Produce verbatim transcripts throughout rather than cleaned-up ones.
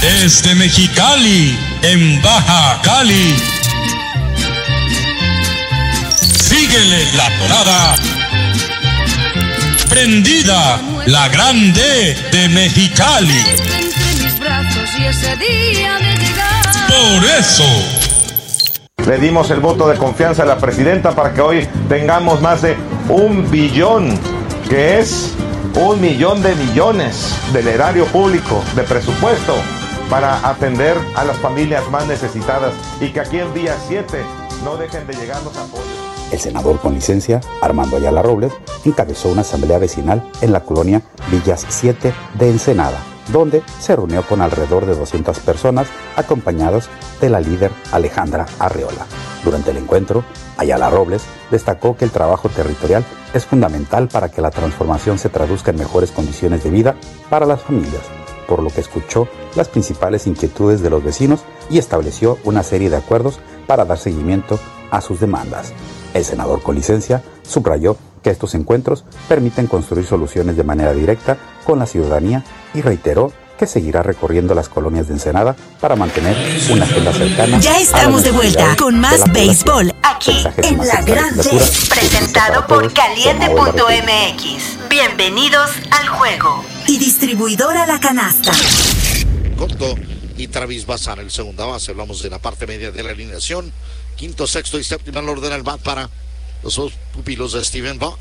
Desde Mexicali, en Baja Cali. Síguele la tonada. Prendida, la grande de Mexicali. Por eso le dimos el voto de confianza a la presidenta para que hoy tengamos más de un billón, que es un millón de millones del erario público, de presupuesto, para atender a las familias más necesitadas y que aquí en Vía siete no dejen de llegar los apoyos. El senador con licencia, Armando Ayala Robles, encabezó una asamblea vecinal en la colonia Villas siete de Ensenada, donde se reunió con alrededor de doscientas personas, acompañados de la líder Alejandra Arreola. Durante el encuentro, Ayala Robles destacó que el trabajo territorial es fundamental para que la transformación se traduzca en mejores condiciones de vida para las familias, por lo que escuchó las principales inquietudes de los vecinos y estableció una serie de acuerdos para dar seguimiento a sus demandas. El senador con licencia subrayó que estos encuentros permiten construir soluciones de manera directa con la ciudadanía y reiteró que seguirá recorriendo las colonias de Ensenada para mantener una agenda cercana. Ya estamos de vuelta con más béisbol aquí en La Grande, presentado por caliente punto m x. Bienvenidos al juego. Y distribuidora La Canasta. Corto y Travis Bazar, el segunda base. Hablamos de la parte media de la alineación. Quinto, sexto y séptimo al orden del bat para los dos pupilos de Steven Vogt.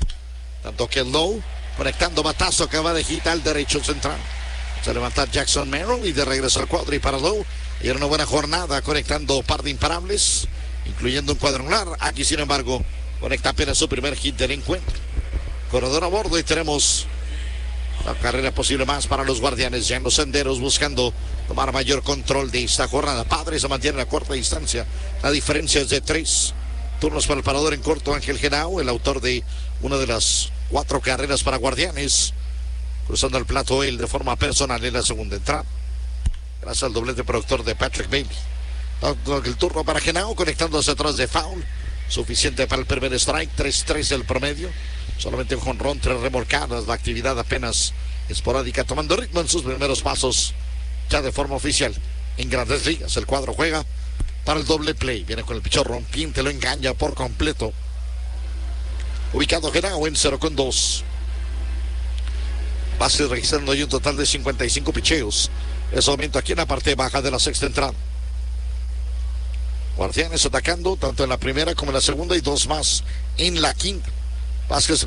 Tanto que Lowe conectando batazo que va de hit al derecho central. Se levanta Jackson Merrill y de regreso al cuadro y para Lowe. Y era una buena jornada conectando par de imparables, incluyendo un cuadrangular. Aquí, sin embargo, conecta apenas su primer hit del encuentro. Corredor a bordo y tenemos la carrera posible más para los Guardianes ya en los senderos, buscando tomar mayor control de esta jornada. Padres se mantiene a corta distancia. La diferencia es de tres. Turnos para el parador en corto, Ángel Genao, el autor de una de las cuatro carreras para Guardianes. Cruzando el plato él de forma personal en la segunda entrada. Gracias al doblete productor de Patrick Bailey. El turno para Genao, conectándose atrás de foul. Suficiente para el primer strike, tres tres el promedio. Solamente un jonrón, tres remolcadas. La actividad apenas esporádica, tomando ritmo en sus primeros pasos ya de forma oficial en Grandes Ligas. El cuadro juega para el doble play. Viene con el pichón rompiente, lo engaña por completo. Ubicado Genao en cero con dos. Bases registrando hoy un total de cincuenta y cinco picheos. En ese momento aquí en la parte baja de la sexta entrada. Guardianes atacando tanto en la primera como en la segunda y dos más en la quinta. Vázquez